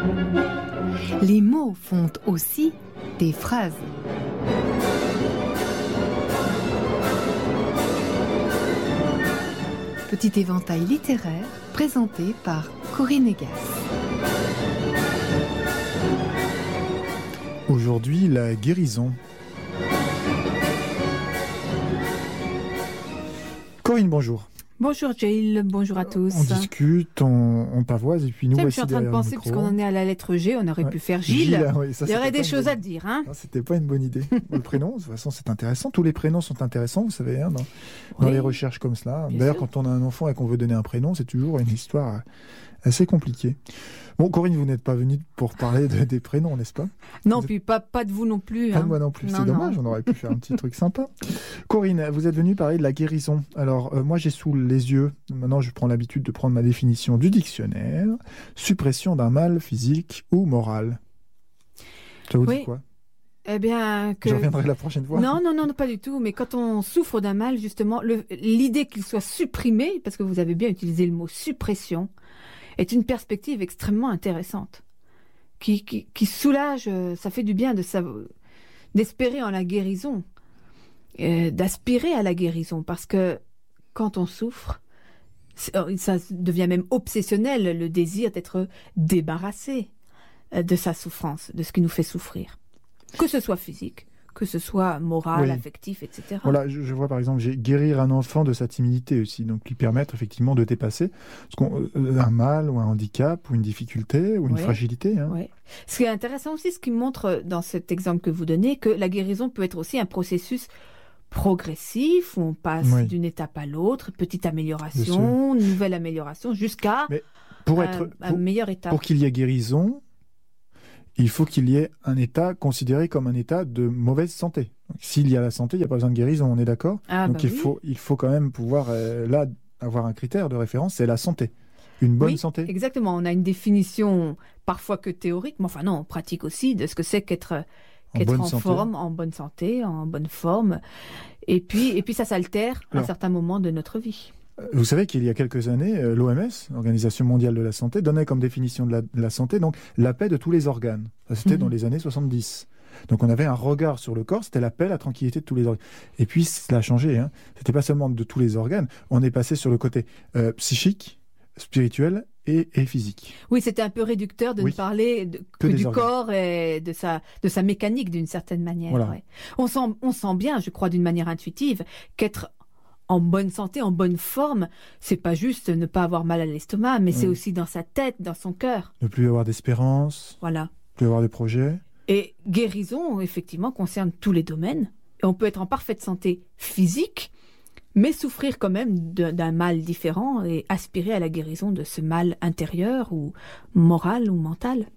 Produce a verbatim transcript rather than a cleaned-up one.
Les mots font aussi des phrases. Petit éventail littéraire présenté par Corinne Egas. Aujourd'hui, la guérison. Corinne, bonjour. Bonjour Jail, bonjour à tous. On discute, on, on pavoise et puis nous Tiens, voici je suis en train de penser, puisqu'on en est à la lettre G, on aurait ouais. pu faire Gilles. Gilles oui, ça, il y aurait des choses bonne... à dire. Hein. Non, c'était pas une bonne idée. Le prénom, de toute façon, c'est intéressant. Tous les prénoms sont intéressants, vous savez, hein, dans, oui, dans les recherches comme cela. D'ailleurs, sûr. Quand on a un enfant et qu'on veut donner un prénom, c'est toujours une histoire assez compliquée. Bon, Corinne, vous n'êtes pas venue pour parler de, des prénoms, n'est-ce pas? Non, vous puis êtes... pas, pas de vous non plus. Pas hein. de moi non plus, non, c'est non. dommage, on aurait pu faire un petit truc sympa. Corinne, vous êtes venue parler de la guérison. Alors, euh, moi j'ai sous les yeux, maintenant je prends l'habitude de prendre ma définition du dictionnaire, suppression d'un mal physique ou moral. Ça vous oui. dit quoi? Eh bien, que... Je reviendrai la prochaine fois. Non, non, non, pas du tout. Mais quand on souffre d'un mal, justement, le, l'idée qu'il soit supprimé, parce que vous avez bien utilisé le mot suppression, est une perspective extrêmement intéressante, qui, qui, qui soulage, ça fait du bien de savoir, d'espérer en la guérison, euh, d'aspirer à la guérison, parce que quand on souffre, ça devient même obsessionnel, le désir d'être débarrassé de sa souffrance, de ce qui nous fait souffrir, que ce soit physique, que ce soit moral, oui. affectif, et cetera. Voilà, je, je vois par exemple, j'ai guérir un enfant de sa timidité aussi, donc lui permettre effectivement de dépasser ce qu'on, euh, un mal ou un handicap ou une difficulté ou une oui. fragilité. Hein. Oui. Ce qui est intéressant aussi, ce qui montre dans cet exemple que vous donnez, que la guérison peut être aussi un processus progressif où on passe oui. d'une étape à l'autre, petite amélioration, nouvelle amélioration, jusqu'à Mais pour un, être, un pour, meilleur état. Pour qu'il y ait guérison, il faut qu'il y ait un état considéré comme un état de mauvaise santé. Donc, s'il y a la santé, il n'y a pas besoin de guérison, on est d'accord? ah, Donc bah il, oui. faut, il faut quand même pouvoir, euh, là, avoir un critère de référence, c'est la santé. Une bonne oui, santé. Exactement, on a une définition parfois que théorique, mais enfin non, on pratique aussi de ce que c'est qu'être, qu'être en, en forme, en bonne santé, en bonne forme. Et puis, et puis ça s'altère à un certain moment de notre vie. Vous savez qu'il y a quelques années, l'O M S, l'Organisation mondiale de la santé, donnait comme définition de la, de la santé donc la paix de tous les organes. Ça, c'était mmh. dans les années soixante-dix. Donc on avait un regard sur le corps, c'était la paix, la tranquillité de tous les organes. Et puis cela a changé. Hein. C'était pas seulement de tous les organes. On est passé sur le côté euh, psychique, spirituel et, et physique. Oui, c'était un peu réducteur de oui. ne parler de, que, que du organes. Corps et de sa, de sa mécanique d'une certaine manière. Voilà. Ouais. On sent, on sent bien, je crois, d'une manière intuitive, qu'être en bonne santé, en bonne forme, c'est pas juste ne pas avoir mal à l'estomac, mais oui. c'est aussi dans sa tête, dans son cœur. Ne plus avoir d'espérance, voilà. ne plus avoir de projets. Et guérison, effectivement, concerne tous les domaines. Et on peut être en parfaite santé physique, mais souffrir quand même d'un mal différent et aspirer à la guérison de ce mal intérieur ou moral ou mental.